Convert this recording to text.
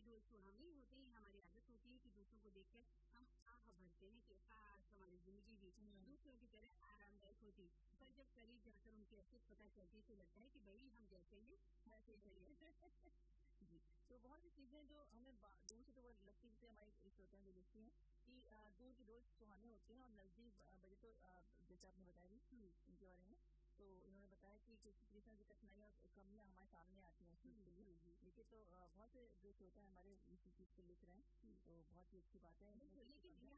जो सुहावनी होती है, हमारी आदत होती है कि दूसरों को देखकर हम आह भरते हैं कि काश हमारी जिंदगी भी दूसरों की तरह आरामदायक होती। पर जब करीब जाकर उनकी असलियत पता चलती तो लगता है कि भाई हम जैसे हैं वैसे ही जी, तो बहुत सी चीजें जो हमें दूर से तो वो लगती है, हमारी श्रोता जो लिखती हैं कि दूर की डोर सुहाने होते हैं और नजदीक बजे तो जैसे आपने बताया इनके बारे में, तो इन्होंने बताया कि किस तरह की कठिनाइयां और कमियां हमारे सामने आती हैं उसके लिए। देखिए तो बहुत से जो श्रोता है हमारे इसी चीज को लिख रहे हैं, तो बहुत ही अच्छी बात है। लेकिन